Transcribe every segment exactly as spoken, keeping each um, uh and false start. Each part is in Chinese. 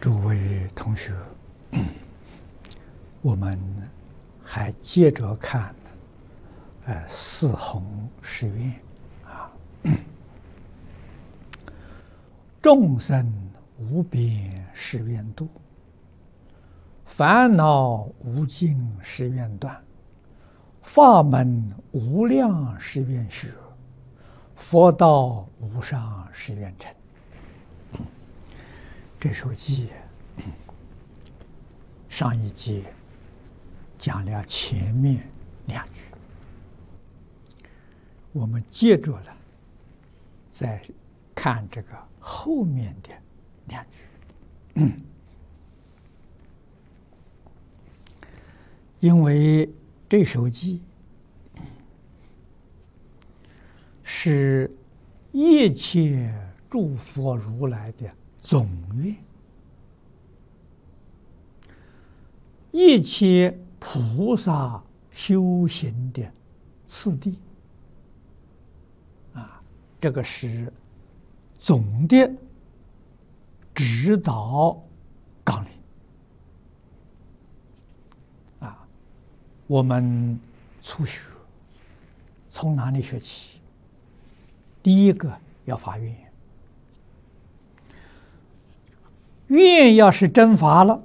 诸位同学，我们还接着看，呃，四弘誓愿啊，众生无边誓愿度，烦恼无尽誓愿断，法门无量誓愿学，佛道无上誓愿成。这首偈上一节讲了前面两句，我们接着了再看这个后面的两句。因为这首偈是一切诸佛如来的总愿，一切菩萨修行的次第啊，这个是总的指导纲领啊。我们初学从哪里学起？第一个要发愿，愿要是真发了，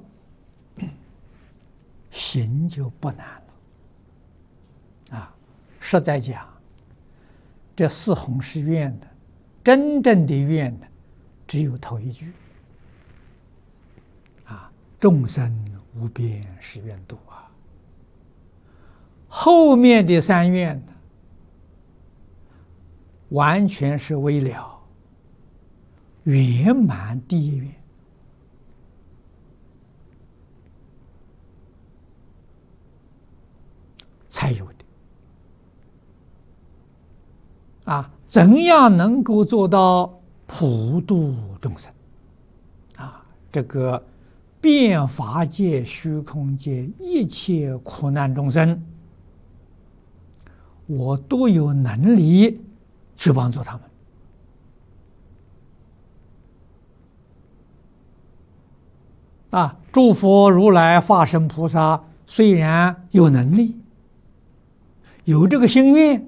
行就不难了啊。实在讲，这四弘誓愿的真正的愿呢，只有头一句啊，众生无边誓愿度啊。后面的三愿呢，完全是为了圆满第一愿才有的啊！怎样能够做到普度众生啊？这个遍法界、虚空界一切苦难众生，我都有能力去帮助他们啊！诸佛如来、法身菩萨虽然有能力，有这个心愿，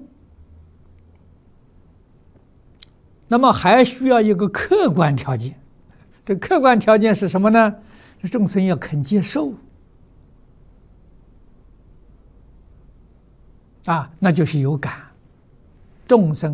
那么还需要一个客观条件。这客观条件是什么呢？众生要肯接受啊，那就是有感。众生